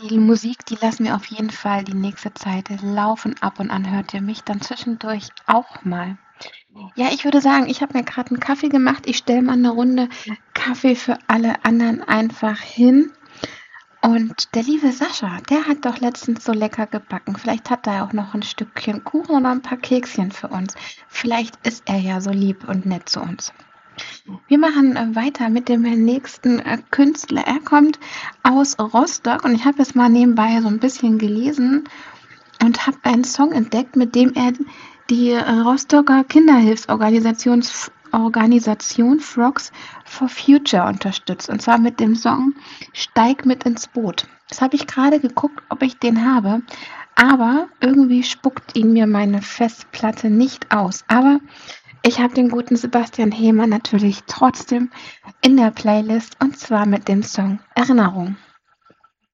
Die Musik, die lassen wir auf jeden Fall die nächste Zeit laufen. Ab und an hört ihr mich dann zwischendurch auch mal. Ja, ich würde sagen, ich habe mir gerade einen Kaffee gemacht. Ich stelle mal eine Runde Kaffee für alle anderen einfach hin. Und der liebe Sascha, der hat doch letztens so lecker gebacken. Vielleicht hat er auch noch ein Stückchen Kuchen oder ein paar Kekschen für uns. Vielleicht ist er ja so lieb und nett zu uns. Wir machen weiter mit dem nächsten Künstler. Er kommt aus Rostock und ich habe jetzt mal nebenbei so ein bisschen gelesen und habe einen Song entdeckt, mit dem er die Rostocker Organisation Frogs for Future unterstützt. Und zwar mit dem Song Steig mit ins Boot. Das habe ich gerade geguckt, ob ich den habe. Aber irgendwie spuckt ihn mir meine Festplatte nicht aus. Aber ich habe den guten Sebastian Hehmer natürlich trotzdem in der Playlist und zwar mit dem Song Erinnerung.